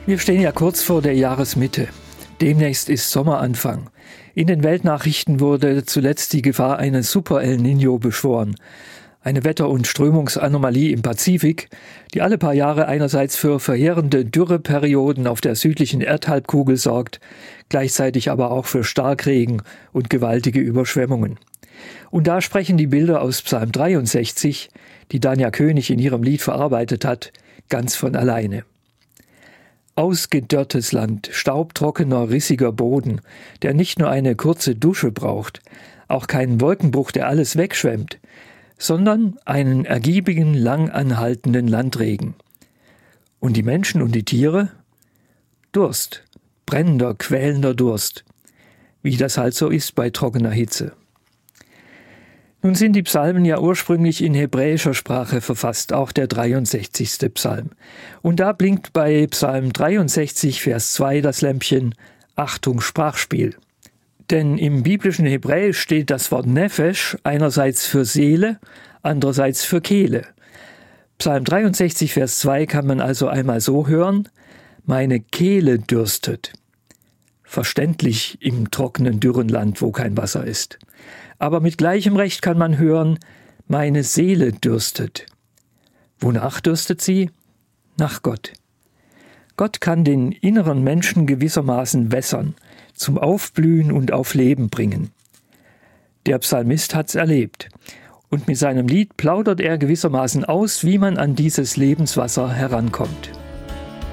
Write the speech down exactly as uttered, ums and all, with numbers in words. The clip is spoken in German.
Wir stehen ja kurz vor der Jahresmitte. Demnächst ist Sommeranfang. In den Weltnachrichten wurde zuletzt die Gefahr eines Super El Niño beschworen. Eine Wetter- und Strömungsanomalie im Pazifik, die alle paar Jahre einerseits für verheerende Dürreperioden auf der südlichen Erdhalbkugel sorgt, gleichzeitig aber auch für Starkregen und gewaltige Überschwemmungen. Und da sprechen die Bilder aus Psalm dreiundsechzig, die Danja König in ihrem Lied verarbeitet hat, ganz von alleine. Ausgedörrtes Land, staubtrockener, rissiger Boden, der nicht nur eine kurze Dusche braucht, auch keinen Wolkenbruch, der alles wegschwemmt, sondern einen ergiebigen, lang anhaltenden Landregen. Und die Menschen und die Tiere? Durst, brennender, quälender Durst, wie das halt so ist bei trockener Hitze. Nun sind die Psalmen ja ursprünglich in hebräischer Sprache verfasst, auch der dreiundsechzigste Psalm. Und da blinkt bei Psalm dreiundsechzig, Vers zwei das Lämpchen Achtung, Sprachspiel. Denn im biblischen Hebräisch steht das Wort Nefesh einerseits für Seele, andererseits für Kehle. Psalm dreiundsechzig, Vers zwei kann man also einmal so hören: Meine Kehle dürstet. Verständlich im trockenen, dürren Land, wo kein Wasser ist. Aber mit gleichem Recht kann man hören: Meine Seele dürstet. Wonach dürstet sie? Nach Gott. Gott kann den inneren Menschen gewissermaßen wässern, zum Aufblühen und auf Leben bringen. Der Psalmist hat's erlebt. Und mit seinem Lied plaudert er gewissermaßen aus, wie man an dieses Lebenswasser herankommt.